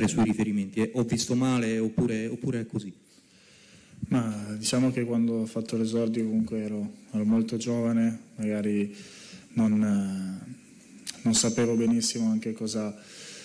fare sui riferimenti. Ho visto male oppure è così? Ma diciamo che quando ho fatto l'esordio comunque ero molto giovane, magari non sapevo benissimo anche cosa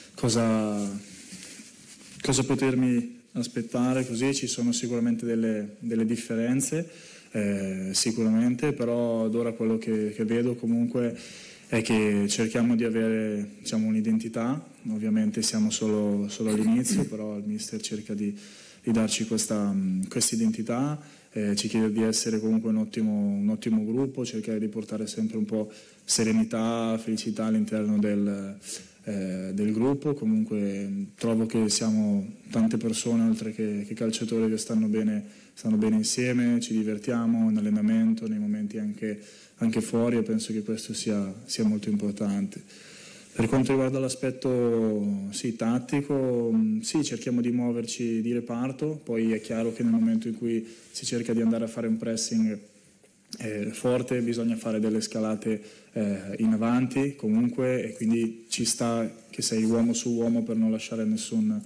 potermi aspettare, così ci sono sicuramente delle differenze, sicuramente, però ad ora quello che vedo comunque è che cerchiamo di avere, diciamo, un'identità. Ovviamente siamo solo all'inizio, però il mister cerca di darci questa identità, ci chiede di essere comunque un ottimo gruppo, cercare di portare sempre un po' serenità, felicità all'interno del gruppo. Comunque trovo che siamo tante persone oltre che calciatori che stanno bene insieme, ci divertiamo in allenamento, nei momenti anche fuori, e penso che questo sia molto importante. Per quanto riguarda l'aspetto tattico, cerchiamo di muoverci di reparto, poi è chiaro che nel momento in cui si cerca di andare a fare un pressing forte bisogna fare delle scalate in avanti comunque, e quindi ci sta che sei uomo su uomo per non lasciare nessun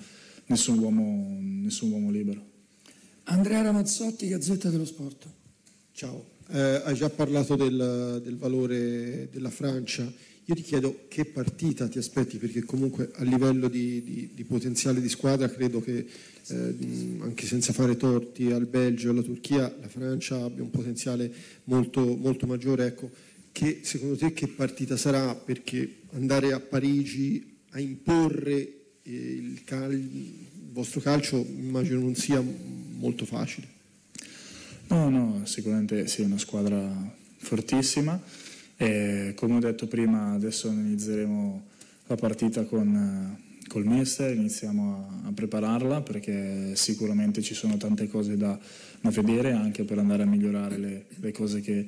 uomo libero. Andrea Ramazzotti, Gazzetta dello Sport. Ciao, hai già parlato del valore della Francia. Io ti chiedo che partita ti aspetti, perché comunque a livello di potenziale di squadra credo che anche senza fare torti al Belgio e alla Turchia la Francia abbia un potenziale molto, molto maggiore. Ecco, secondo te che partita sarà? Perché andare a Parigi a imporre il vostro calcio immagino non sia molto facile. No, sicuramente sì, è una squadra fortissima. Come ho detto prima, adesso inizieremo la partita col mister, iniziamo a prepararla, perché sicuramente ci sono tante cose da vedere, anche per andare a migliorare le cose che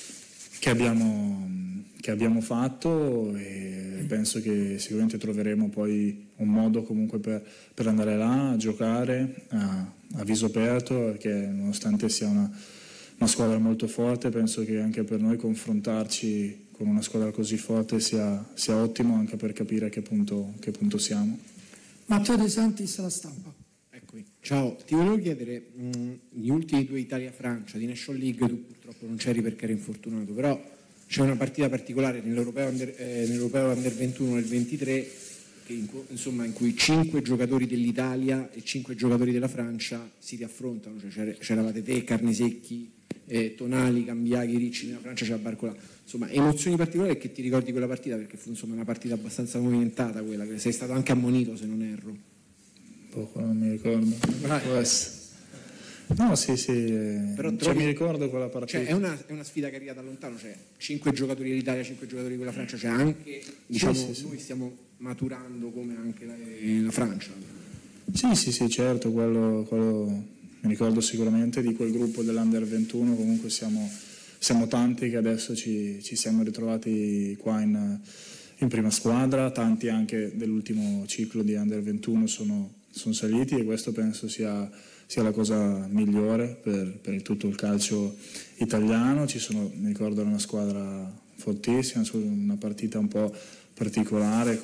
abbiamo fatto, e penso che sicuramente troveremo poi un modo comunque per andare là a giocare a viso aperto, perché nonostante sia una squadra molto forte, penso che anche per noi confrontarci con una squadra così forte sia ottimo, anche per capire a che punto siamo. Matteo De Santis, La Stampa. Eccomi. Ciao, ti volevo chiedere, gli ultimi due Italia-Francia di National League, tu purtroppo non c'eri perché eri infortunato, però c'è una partita particolare nell'Europeo Under 21 nel 23, in cui 5 giocatori dell'Italia e 5 giocatori della Francia si riaffrontano, cioè c'eravate te, Carnesecchi, Tonali, Cambiaghi, Ricci, nella Francia c'era Barcola. Insomma, emozioni particolari, che ti ricordi quella partita, perché fu una partita abbastanza movimentata quella, che sei stato anche ammonito se non erro. Non mi ricordo. Può essere. No, sì, però mi ricordo quella partita. Cioè, è una sfida che arriva da lontano, cioè 5 giocatori dell'Italia, 5 giocatori della Francia, cioè anche, diciamo, noi stiamo maturando come anche la Francia. Sì, certo, quello mi ricordo sicuramente di quel gruppo dell'Under 21, comunque siamo tanti che adesso ci siamo ritrovati qua in prima squadra, tanti anche dell'ultimo ciclo di Under 21 sono saliti, e questo penso sia la cosa migliore per tutto il calcio italiano. Mi ricordo una squadra fortissima, una partita un po' particolare,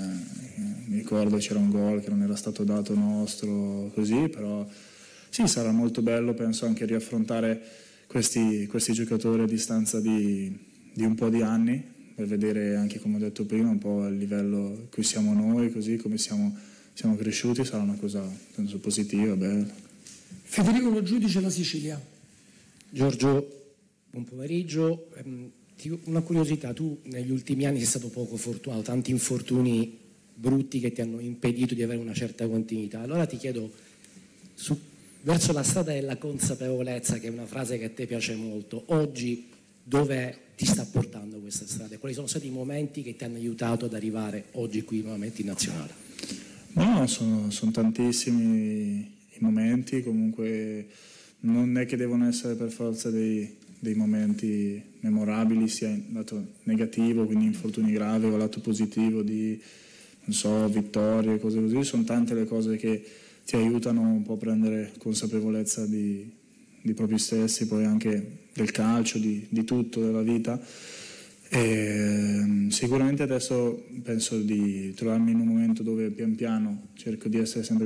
mi ricordo c'era un gol che non era stato dato nostro, così, però sì, sarà molto bello, penso, anche riaffrontare questi giocatori a distanza di un po' di anni, per vedere anche, come ho detto prima, un po' il livello in cui siamo noi, così come siamo cresciuti. Sarà una cosa, penso, positiva, bella. Federico Lo Giudice, La Sicilia. Giorgio, buon pomeriggio. Una curiosità, tu negli ultimi anni sei stato poco fortunato, tanti infortuni brutti che ti hanno impedito di avere una certa continuità. Allora ti chiedo, verso la strada della consapevolezza, che è una frase che a te piace molto, oggi dove ti sta portando questa strada? Quali sono stati i momenti che ti hanno aiutato ad arrivare oggi qui nuovamente in nazionale? No, sono tantissimi i momenti, comunque non è che devono essere per forza dei momenti memorabili, sia in lato negativo, quindi infortuni gravi, o lato positivo di, non so, vittorie, cose così. Sono tante le cose che ti aiutano un po' a prendere consapevolezza di propri stessi, poi anche del calcio, di tutto, della vita. Sicuramente adesso penso di trovarmi in un momento dove pian piano cerco di essere sempre